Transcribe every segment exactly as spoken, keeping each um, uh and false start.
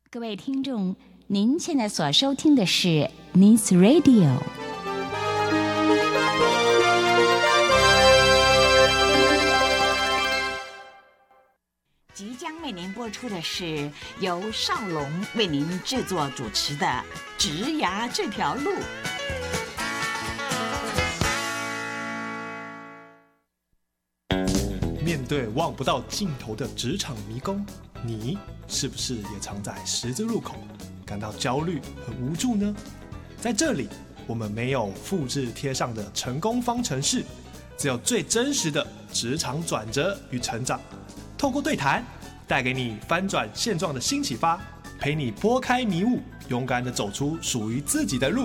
各位听众，您现在所收听的是 Nice Radio。即将为您播出的是由少龙为您制作主持的《职涯这条路》。 面对望不到尽头的职场迷宫，你是不是也常在十字路口感到焦虑和无助呢？在这里，我们没有复制贴上的成功方程式，只有最真实的职场转折与成长。透过对谈，带给你翻转现状的新启发，陪你拨开迷雾，勇敢地走出属于自己的路。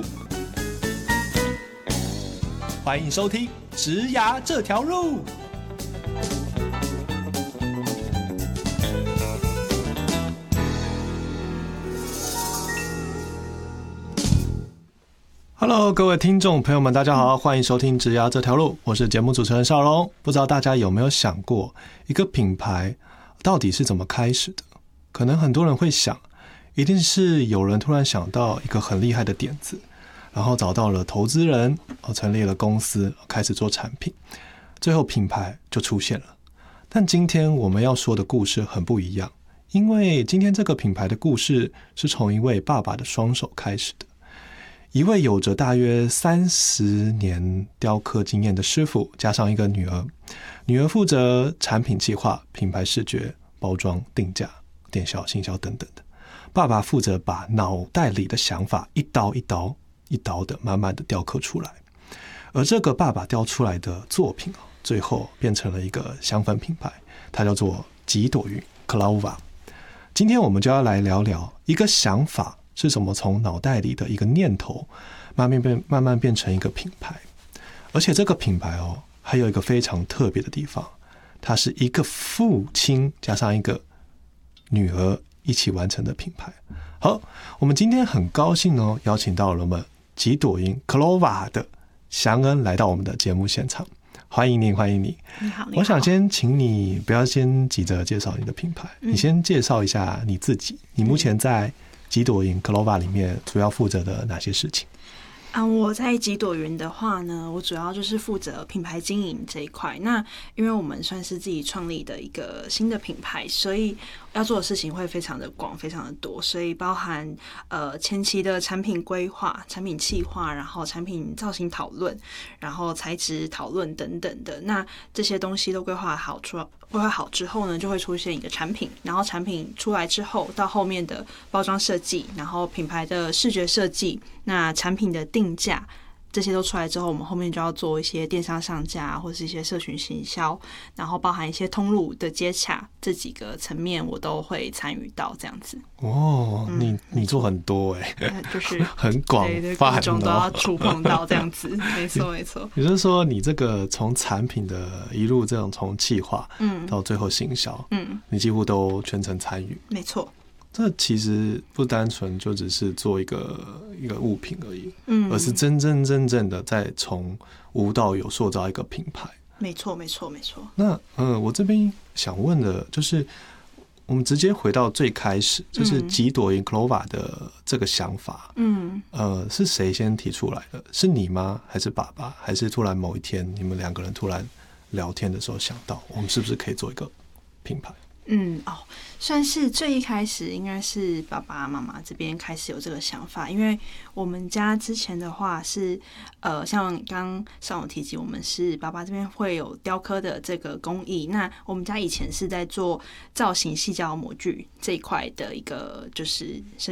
欢迎收听《职涯这条路》。Hello， 各位听众朋友们，大家好，欢迎收听《职涯这条路》，我是节目主持人少龙。不知道大家有没有想过，一个品牌到底是怎么开始的？可能很多人会想，一定是有人突然想到一个很厉害的点子，然后找到了投资人，成立了公司，开始做产品，最后品牌就出现了。但今天我们要说的故事很不一样，因为今天这个品牌的故事是从一位爸爸的双手开始的。一位有着大约三十年雕刻经验的师傅，加上一个女儿，女儿负责产品企划、品牌视觉、包装、定价、电销、行销等等的。爸爸负责把脑袋里的想法一刀一刀、一刀的慢慢的雕刻出来。而这个爸爸雕出来的作品，最后变成了一个香氛品牌，它叫做几朵云 Clova。今天我们就要来聊聊一个想法是怎么从脑袋里的一个念头慢慢变慢慢变成一个品牌。而且这个品牌哦，还有一个非常特别的地方，它是一个父亲加上一个女儿一起完成的品牌。好，我们今天很高兴哦，邀请到了我们几朵云 Clova 的祥恩来到我们的节目现场。欢迎你，欢迎你。 你好，你好。 我想先请你不要先急着介绍你的品牌，嗯、你先介绍一下你自己。你目前在几朵云 Clova 里面主要负责的哪些事情？ 啊，我在几朵云的话呢，我主要就是负责品牌经营这一块。那因为我们算是自己创立的一个新的品牌，所以要做的事情会非常的广，非常的多，所以包含呃前期的产品规划、产品企划，然后产品造型讨论，然后材质讨论等等的。那这些东西都规划好出规划好之后呢，就会出现一个产品，然后产品出来之后，到后面的包装设计，然后品牌的视觉设计，那产品的定价。这些都出来之后，我们后面就要做一些电商上架或是一些社群行销，然后包含一些通路的接洽，这几个层面我都会参与到这样子。 哦，嗯、你你做很多哎、欸， 就是很广泛、哦， 各种都要触碰到这样子。没错没错。 也就是说，你这个从产品的一路这种从企划，嗯，到最后行销，嗯，你几乎都全程参与。 没错。 这其实不单纯就只是做一个一个物品而已，嗯，而是真真正正的在从无到有塑造一个品牌。 没错，没错，没错。 那呃，我这边想问的就是，我们直接回到最开始，就是几朵云 Clova 的这个想法，嗯，呃，是谁先提出来的？是你吗？还是爸爸？还是突然某一天你们两个人突然聊天的时候想到，我们是不是可以做一个品牌？ 嗯哦，算是最一开始应该是爸爸妈妈这边开始有这个想法，因为我们家之前的话是呃，像刚上有提及，我们是爸爸这边会有雕刻的这个工艺，那我们家以前是在做造型细胶模具这一块的一个就是生